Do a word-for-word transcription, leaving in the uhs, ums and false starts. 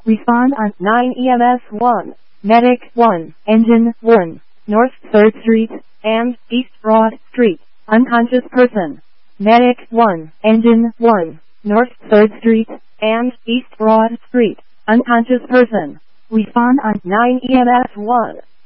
Respond on nine E M S one. Medic one. Engine one. North third Street and East Broad Street. Unconscious person. Medic one. Engine one. North third Street and East Broad Street. Unconscious person. Respond on nine E M S one.